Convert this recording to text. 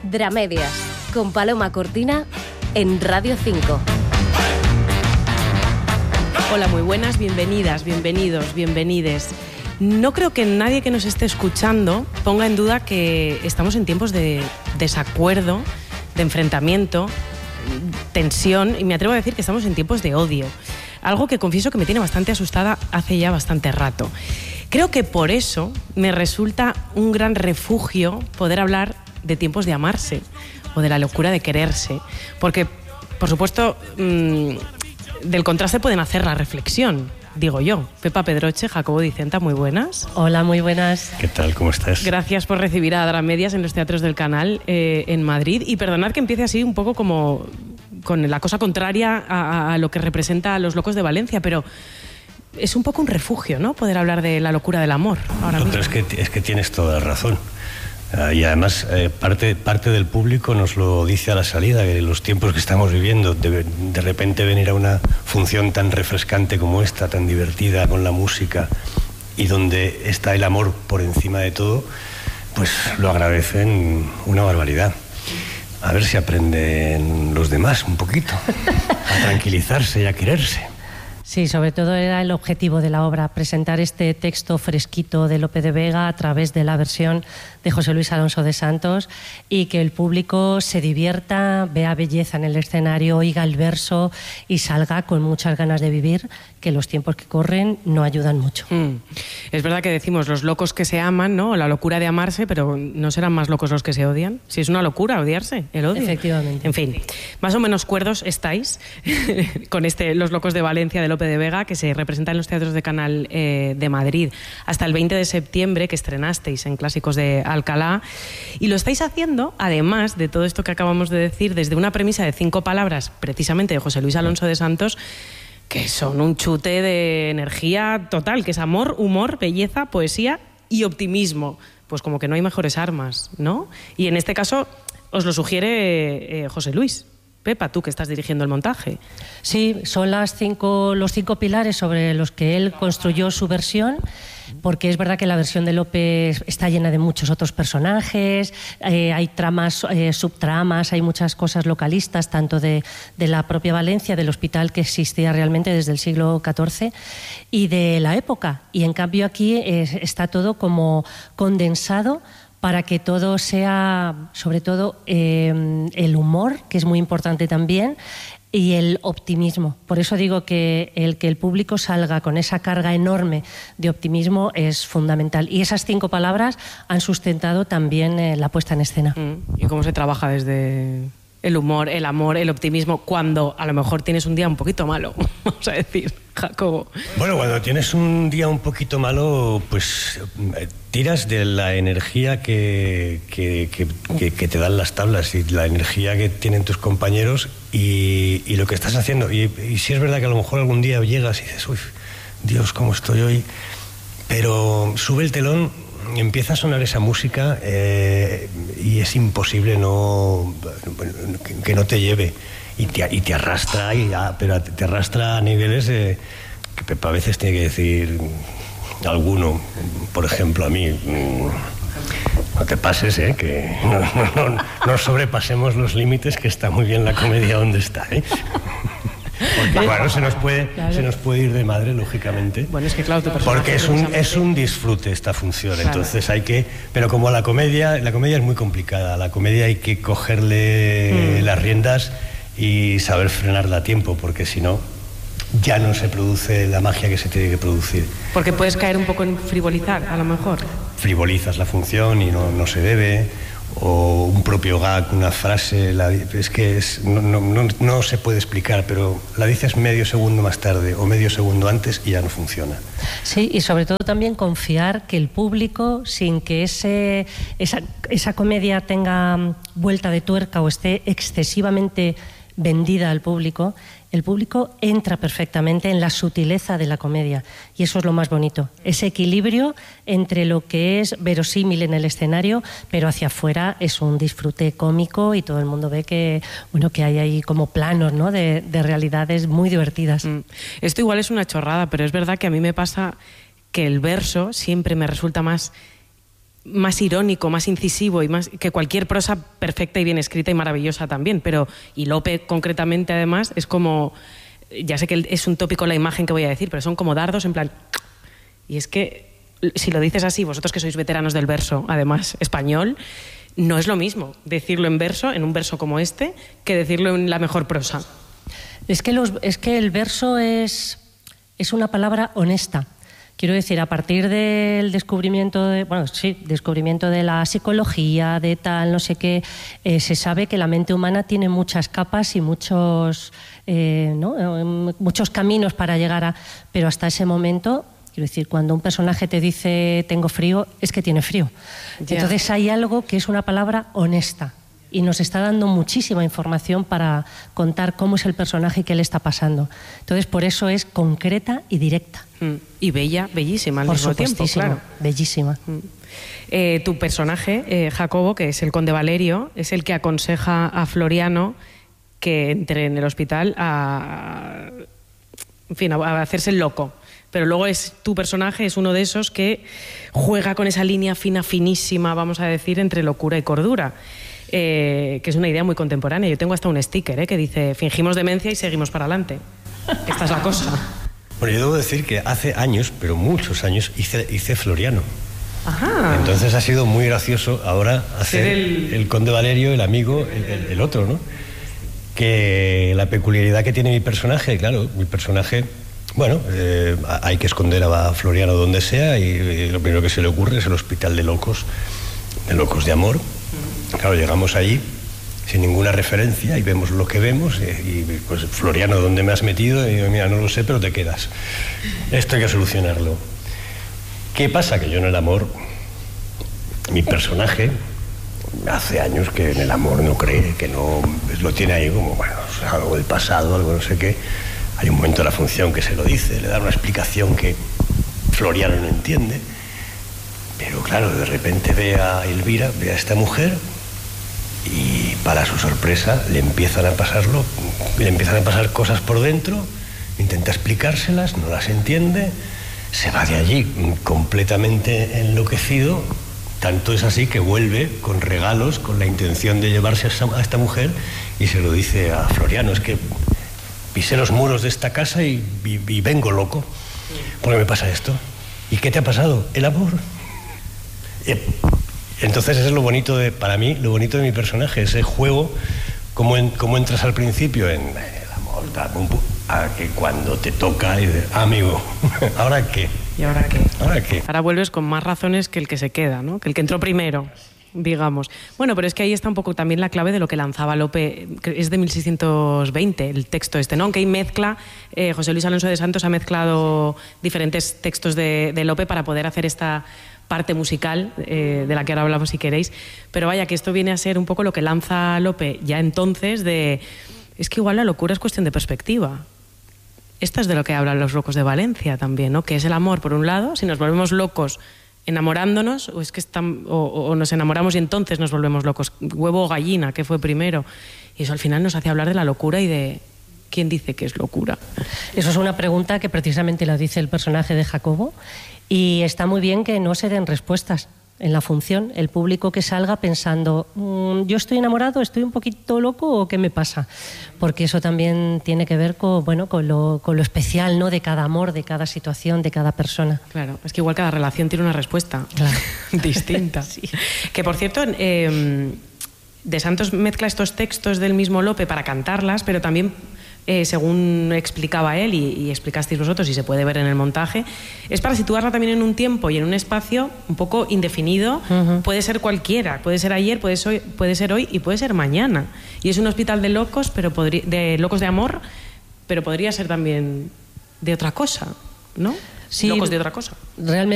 Dramedias, con Paloma Cortina en Radio 5. Hola, muy buenas, bienvenidas, bienvenidos, bienvenides. No creo que nadie que nos esté escuchando ponga en duda que estamos en tiempos de desacuerdo, de enfrentamiento, tensión, y me atrevo a decir que estamos en tiempos de odio. Algo que confieso que me tiene bastante asustada hace ya bastante rato. Creo que por eso me resulta un gran refugio poder hablar de tiempos de amarse o de la locura de quererse, porque, por supuesto, del contraste pueden hacer la reflexión, digo yo. Pepa Pedroche, Jacobo Dicenta, muy buenas. Hola, muy buenas. ¿Qué tal? ¿Cómo estás? Gracias por recibir a Dramedias en los teatros del Canal en Madrid, y perdonad que empiece así un poco como con la cosa contraria a lo que representa a Los Locos de Valencia, pero es un poco un refugio, ¿no?, poder hablar de la locura del amor ahora mismo. Pero es que tienes toda la razón. Y además parte del público nos lo dice a la salida, que en los tiempos que estamos viviendo, de repente venir a una función tan refrescante como esta, tan divertida, con la música, y donde está el amor por encima de todo, pues lo agradecen una barbaridad. A ver si aprenden los demás un poquito a tranquilizarse y a quererse. Sí, sobre todo era el objetivo de la obra, presentar este texto fresquito de Lope de Vega a través de la versión de José Luis Alonso de Santos, y que el público se divierta, vea belleza en el escenario, oiga el verso y salga con muchas ganas de vivir, que los tiempos que corren no ayudan mucho. Es verdad que decimos los locos que se aman, ¿no?, la locura de amarse, pero ¿no serán más locos los que se odian? Si es una locura odiarse, el odio. Efectivamente. En fin, más o menos cuerdos estáis con Los Locos de Valencia de Lope de Vega, que se representa en los teatros de Canal de Madrid hasta el 20 de septiembre, que estrenasteis en Clásicos de Alcalá, y lo estáis haciendo, además de todo esto que acabamos de decir, desde una premisa de 5 palabras, precisamente de José Luis Alonso de Santos, que son un chute de energía total, que es amor, humor, belleza, poesía y optimismo. Pues como que no hay mejores armas, ¿no? Y en este caso os lo sugiere José Luis. Pepa, tú que estás dirigiendo el montaje. Sí, son los 5 pilares sobre los que él construyó su versión, porque es verdad que la versión de Lope está llena de muchos otros personajes, hay tramas, subtramas, hay muchas cosas localistas, tanto de la propia Valencia, del hospital que existía realmente desde el siglo XIV y de la época. Y en cambio aquí está todo como condensado, para que todo sea, sobre todo, el humor, que es muy importante también, y el optimismo. Por eso digo que el público salga con esa carga enorme de optimismo es fundamental. Y esas 5 palabras han sustentado también la puesta en escena. ¿Y cómo se trabaja desde el humor, el amor, el optimismo, cuando a lo mejor tienes un día un poquito malo, vamos a decir, Jacobo? Bueno, cuando tienes un día un poquito malo, pues tiras de la energía que te dan las tablas y la energía que tienen tus compañeros y lo que estás haciendo. Y sí es verdad que a lo mejor algún día llegas y dices, uy, Dios, ¿cómo estoy hoy? Pero sube el telón, empieza a sonar esa música y es imposible que no te lleve y te arrastra, pero te arrastra a niveles que Pepa a veces tiene que decir alguno, por ejemplo a mí, no te pases, que no sobrepasemos los límites, que está muy bien la comedia donde está, Porque claro, se nos puede ir de madre, lógicamente. Bueno, es que claro, porque es un disfrute esta función, claro. Entonces hay que... Pero como la comedia es muy complicada, la comedia hay que cogerle las riendas y saber frenarla a tiempo, porque si no, ya no se produce la magia que se tiene que producir. Porque puedes caer un poco en frivolizar, a lo mejor. Frivolizas la función y no se debe... o un propio gag, una frase, no se puede explicar, pero la dices medio segundo más tarde o medio segundo antes y ya no funciona. Sí, y sobre todo también confiar que el público, sin que esa comedia tenga vuelta de tuerca o esté excesivamente vendida al público, el público entra perfectamente en la sutileza de la comedia, y eso es lo más bonito, ese equilibrio entre lo que es verosímil en el escenario, pero hacia afuera es un disfrute cómico y todo el mundo ve que hay ahí como planos, ¿no?, de realidades muy divertidas. Esto igual es una chorrada, pero es verdad que a mí me pasa que el verso siempre me resulta más más irónico, más incisivo y más que cualquier prosa perfecta y bien escrita y maravillosa también, y Lope concretamente además es como, ya sé que es un tópico la imagen que voy a decir, pero son como dardos en plan, y es que si lo dices así, vosotros que sois veteranos del verso, además español, no es lo mismo decirlo en verso, en un verso como este, que decirlo en la mejor prosa. Es que el verso es una palabra honesta. Quiero decir, a partir del descubrimiento de la psicología, de tal, no sé qué, se sabe que la mente humana tiene muchas capas y muchos caminos para llegar a... Pero hasta ese momento, quiero decir, cuando un personaje te dice tengo frío, es que tiene frío. Yeah. Entonces hay algo que es una palabra honesta. Y nos está dando muchísima información para contar cómo es el personaje y qué le está pasando. Entonces, por eso es concreta y directa. Y bella, bellísima al mismo tiempo, claro. Bellísima. Tu personaje, Jacobo, que es el conde Valerio, es el que aconseja a Floriano que entre en el hospital a hacerse el loco. Pero luego tu personaje es uno de esos que juega con esa línea fina, finísima, vamos a decir, entre locura y cordura. Que es una idea muy contemporánea. Yo tengo hasta un sticker que dice fingimos demencia y seguimos para adelante. Esta es la cosa. Bueno, yo debo decir que hace años, pero muchos años, hice Floriano. Ajá. Entonces ha sido muy gracioso ahora hacer el conde Valerio, el amigo, el otro, ¿no? Que la peculiaridad que tiene mi personaje, claro, mi personaje, bueno, hay que esconder a Floriano donde sea y lo primero que se le ocurre es el hospital de locos de amor. Claro, llegamos allí sin ninguna referencia y vemos lo que vemos y pues, Floriano, ¿dónde me has metido? Y digo, mira, no lo sé, pero te quedas. Esto hay que solucionarlo. ¿Qué pasa? Que yo en el amor, mi personaje, hace años que en el amor no cree, que no lo tiene ahí como, bueno, algo del pasado, algo no sé qué. Hay un momento de la función que se lo dice, le da una explicación que Floriano no entiende. Pero claro, de repente ve a Elvira, ve a esta mujer y para su sorpresa le empiezan a pasar cosas por dentro, intenta explicárselas, no las entiende, se va de allí completamente enloquecido, tanto es así que vuelve con regalos, con la intención de llevarse a esta mujer y se lo dice a Floriano, es que pisé los muros de esta casa y vengo loco, ¿por qué me pasa esto? ¿Y qué te ha pasado? El amor. Entonces eso es lo bonito para mí, lo bonito de mi personaje, ese juego, cómo entras al principio en el amor, a que cuando te toca y dices, amigo, ¿ahora qué? ¿Y ahora qué? ¿Ahora qué? Ahora vuelves con más razones que el que se queda, ¿no? Que el que entró primero, digamos. Bueno, pero es que ahí está un poco también la clave de lo que lanzaba Lope, que es de 1620, el texto este, ¿no? Aunque ahí mezcla, José Luis Alonso de Santos ha mezclado diferentes textos de Lope para poder hacer esta parte musical de la que ahora hablamos si queréis, pero vaya que esto viene a ser un poco lo que lanza Lope ya entonces es que igual la locura es cuestión de perspectiva. Esto es de lo que hablan los locos de Valencia también, ¿no? Que es el amor por un lado, si nos volvemos locos enamorándonos o es que o nos enamoramos y entonces nos volvemos locos, huevo o gallina, ¿qué fue primero? Y eso al final nos hace hablar de la locura y de ¿quién dice que es locura? Eso es una pregunta que precisamente la dice el personaje de Jacobo. Y está muy bien que no se den respuestas en la función. El público que salga pensando, ¿yo estoy enamorado, estoy un poquito loco o qué me pasa? Porque eso también tiene que ver con lo especial, ¿no? De cada amor, de cada situación, de cada persona. Claro, es que igual cada relación tiene una respuesta distinta. Sí. Que por cierto, De Santos mezcla estos textos del mismo Lope para cantarlas, pero también... según explicaba él y explicasteis vosotros y se puede ver en el montaje, es para situarla también en un tiempo y en un espacio un poco indefinido. Puede ser cualquiera, puede ser ayer, puede ser hoy y puede ser mañana. Y es un hospital de locos, de locos de amor, pero podría ser también de otra cosa, ¿no? Sí, locos de otra cosa. Realmente